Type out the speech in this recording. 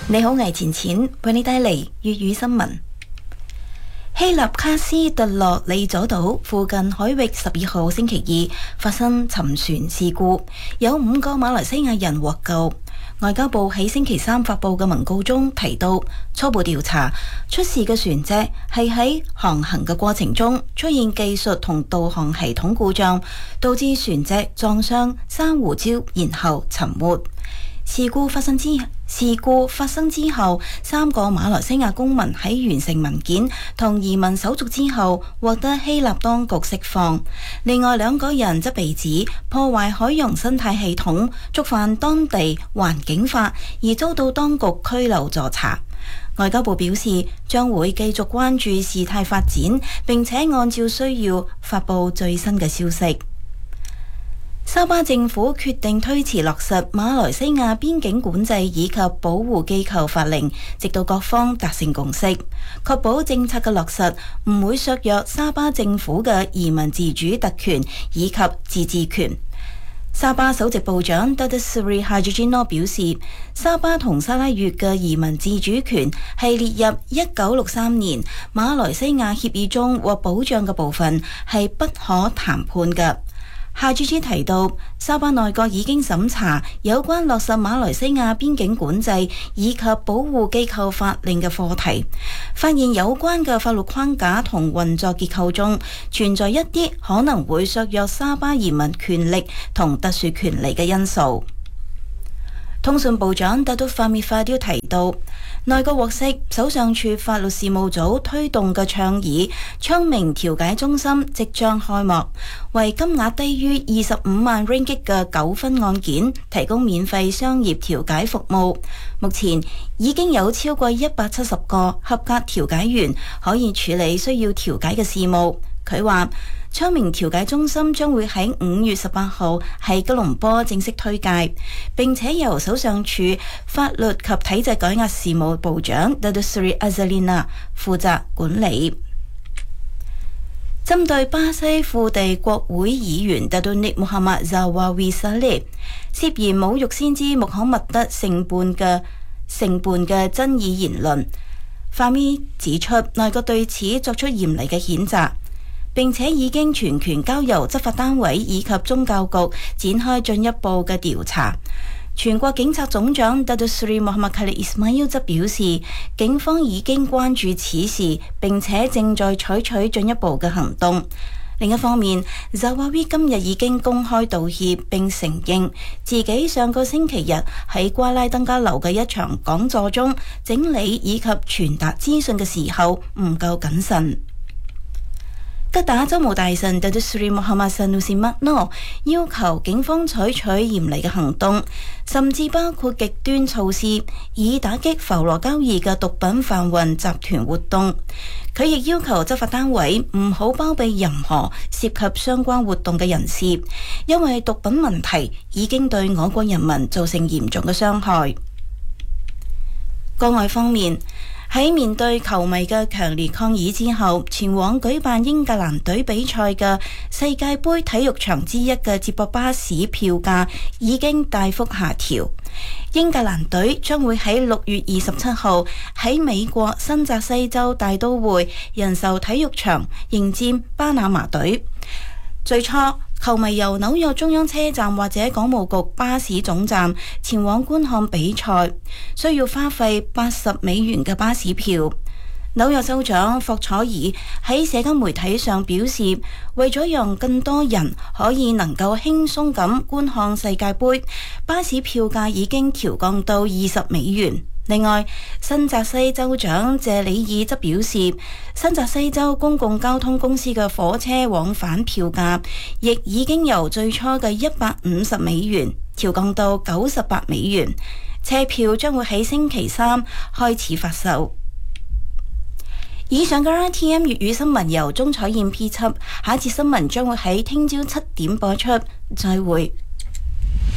你好，魏前錢為你帶嚟粵語新聞。希臘卡斯特洛里佐島附近海域12號星期二發生沉船事故，有5個馬來西亞人獲救。外交部喺星期三發佈嘅文告中提到，初步調查出事嘅船隻係喺航行嘅過程中出現技術同導航系統故障，導致船隻撞上珊瑚礁，然後沉沒。事故發生之後，3個馬來西亞公民喺完成文件同移民手續之後，獲得希臘當局釋放。另外2個人則被指破壞海洋生態系統，觸犯當地環境法，而遭到當局拘留助查。外交部表示，將會繼續關注事態發展，並且按照需要發佈最新嘅消息。沙巴政府決定推遲落實馬來西亞邊境管制以及保護機構法令，直到各方達成共識，確保政策嘅落實唔會削弱沙巴政府嘅移民自主特權以及自治權。沙巴首席部長 Datuk Seri Hajijino 表示，沙巴同沙拉越嘅移民自主權係列入1963年馬來西亞協議中獲保障嘅部分，係不可談判嘅。夏主席提到，沙巴內閣已經審查有關落實馬來西亞邊境管制以及保護機構法令嘅課題，發現有關嘅法律框架同運作結構中存在一啲可能會削弱沙巴移民權力同特殊權利嘅因素。通訊部長Datuk Fahmi Fadil提到，內閣獲悉首相署法律事務組推動嘅倡議昌明調解中心即將開幕，為金額低於25萬 ringgit 嘅糾紛案件提供免費商業調解服務。目前已經有超過170個合格調解員可以處理需要調解嘅事務。佢話，昌明調解中心將會喺5月18號喺吉隆坡正式推介，並且由首相署法律及體制改革事務部長 Datuk Seri Azalina 負責管理。針對巴西副地國會議員 Datuk Nik Muhammad Zawawi Saleh 涉嫌侮辱先知穆罕默德聖半嘅爭議言論，法咪指出內閣對此作出嚴厲嘅譴責，並且已經全權交由執法單位以及宗教局展開進一步嘅調查。全國警察總長 Datuk Seri Muhammad Khalid Ismail 則表示，警方已經關注此事，並且正在採取進一步嘅行動。另一方面，Zawawi 今日已經公開道歉，並承認自己上個星期日喺瓜拉登加樓嘅一場講座中整理以及傳達資訊嘅時候唔夠謹慎。吉打州務大臣 Datuk Seri Muhammad Sanusi Magno 要求警方採取嚴厲嘅行動，甚至包括極端措施，以打擊浮羅交易嘅毒品販運集團活動。佢亦要求執法單位唔好包庇任何涉及相關活動嘅人士，因為毒品問題已經對我國人民造成嚴重嘅傷害。國外方面，喺面對球迷嘅強烈抗議之後，前往舉辦英格蘭隊比賽嘅世界盃體育場之一嘅接駁巴士票價已經大幅下調。英格蘭隊將會喺6月27號喺美國新澤西州大都會人壽體育場迎戰巴拿馬隊。最初，球迷由紐約中央車站或者港務局巴士總站前往觀看比賽，需要花費80美元嘅巴士票。紐約州長霍楚爾喺社交媒體上表示，為咗讓更多人可以能夠輕鬆咁觀看世界盃，巴士票價已經調降到20美元。另外，新澤西州長謝里爾則表示，新澤西州公共交通公司嘅火車往返票價亦已經由最初嘅150美元調降到98美元，車票將會喺星期三開始發售。以上嘅 RTM 粵語新聞由鍾彩燕編輯，下一節新聞將會喺聽朝7點播出，再會。